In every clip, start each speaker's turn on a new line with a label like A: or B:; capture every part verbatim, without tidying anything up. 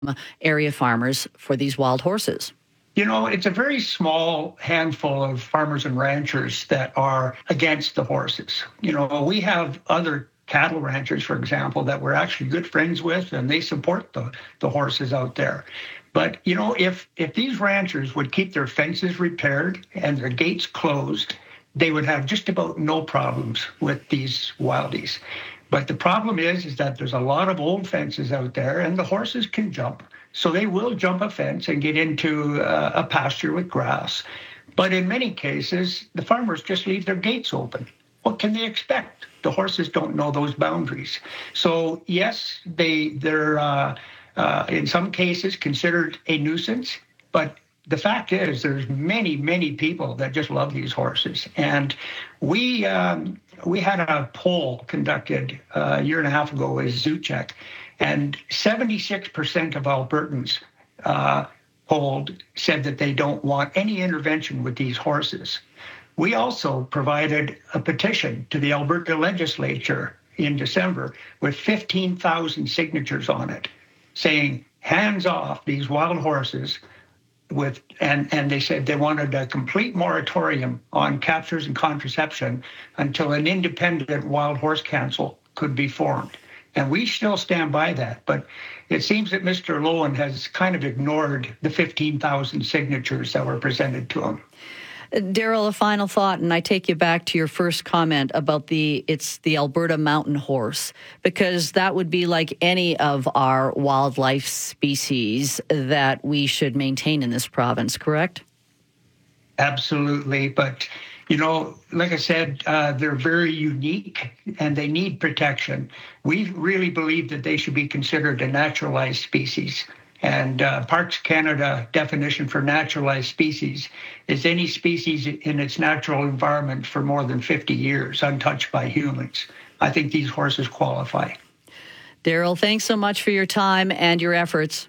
A: area farmers for these wild horses?
B: You know, it's a very small handful of farmers and ranchers that are against the horses. You know, we have other cattle ranchers, for example, that we're actually good friends with, and they support the, the horses out there. But, you know, if, if these ranchers would keep their fences repaired and their gates closed, they would have just about no problems with these wildies. But the problem is, is that there's a lot of old fences out there, and the horses can jump. So they will jump a fence and get into uh, a pasture with grass. But in many cases, the farmers just leave their gates open. What can they expect? The horses don't know those boundaries. So yes, they, they're uh, uh, in some cases considered a nuisance. But the fact is there's many, many people that just love these horses. And we um, we had a poll conducted uh, a year and a half ago with ZooCheck. And seventy-six percent of Albertans uh, polled said that they don't want any intervention with these horses. We also provided a petition to the Alberta legislature in December with fifteen thousand signatures on it, saying hands off these wild horses. With and, and they said they wanted a complete moratorium on captures and contraception until an independent wild horse council could be formed. And we still stand by that. But it seems that Mister Lowen has kind of ignored the fifteen thousand signatures that were presented to him.
A: Daryl, a final thought, and I take you back to your first comment about the it's the Alberta mountain horse, because that would be like any of our wildlife species that we should maintain in this province, correct?
B: Absolutely. But, you know, like I said, uh, they're very unique and they need protection. We really believe that they should be considered a naturalized species. And uh, Parks Canada definition for naturalized species is any species in its natural environment for more than fifty years, untouched by humans. I think these horses qualify.
A: Daryl, thanks so much for your time and your efforts.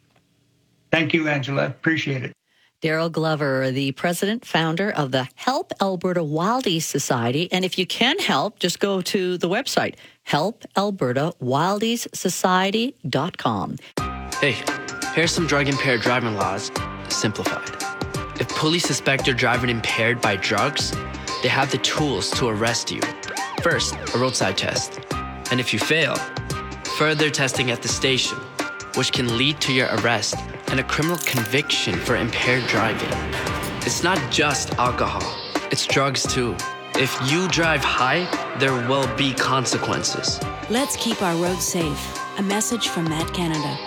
B: Thank you, Angela. Appreciate it.
A: Daryl Glover, the president, founder of the Help Alberta Wildies Society. And if you can help, just go to the website, help alberta wildies society dot com.
C: Hey, here's some drug-impaired driving laws, simplified. If police suspect you're driving impaired by drugs, they have the tools to arrest you. First, a roadside test. And if you fail, further testing at the station, which can lead to your arrest and a criminal conviction for impaired driving. It's not just alcohol, it's drugs too. If you drive high, there will be consequences.
D: Let's keep our roads safe. A message from Matt Canada.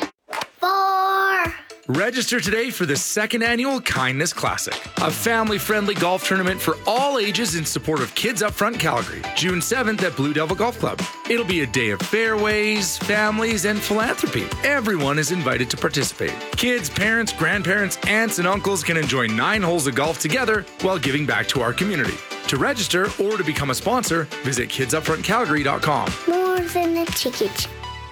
E: Register today for the second annual Kindness Classic, a family-friendly golf tournament for all ages in support of Kids Up Front Calgary, June seventh at Blue Devil Golf Club. It'll be a day of fairways, families, and philanthropy. Everyone is invited to participate. Kids, parents, grandparents, aunts, and uncles can enjoy nine holes of golf together while giving back to our community. To register or to become a sponsor, visit kids up front calgary dot com.
F: More than a ticket.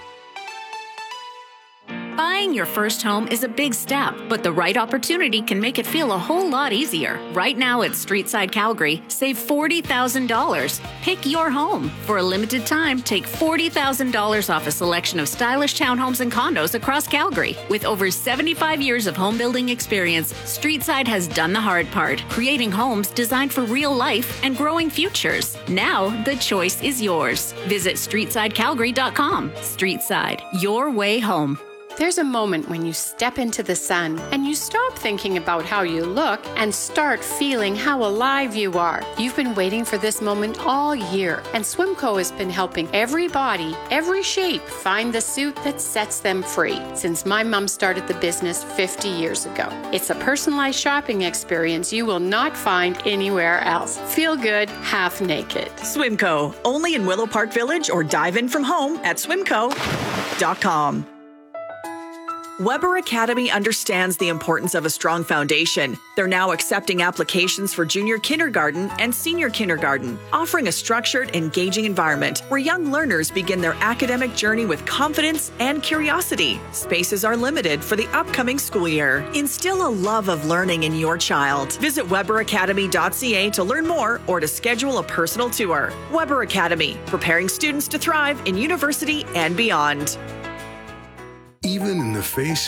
D: Buying your first home is a big step, but the right opportunity can make it feel a whole lot easier. Right now at Streetside Calgary, save forty thousand dollars. Pick your home. For a limited time, take forty thousand dollars off a selection of stylish townhomes and condos across Calgary. With over seventy-five years of home building experience, Streetside has done the hard part, creating homes designed for real life and growing futures. Now, the choice is yours. Visit streetside calgary dot com. Streetside, your way home.
G: There's a moment when you step into the sun and you stop thinking about how you look and start feeling how alive you are. You've been waiting for this moment all year, and Swimco has been helping every body, every shape find the suit that sets them free since my mom started the business fifty years ago. It's a personalized shopping experience you will not find anywhere else. Feel good, half naked.
H: Swimco, only in Willow Park Village, or dive in from home at swimco dot com. Weber Academy understands the importance of a strong foundation. They're now accepting applications for junior kindergarten and senior kindergarten, offering a structured, engaging environment where young learners begin their academic journey with confidence and curiosity. Spaces are limited for the upcoming school year. Instill a love of learning in your child. Visit weber academy dot c a to learn more or to schedule a personal tour. Weber Academy, preparing students to thrive in university and beyond.
I: even in the face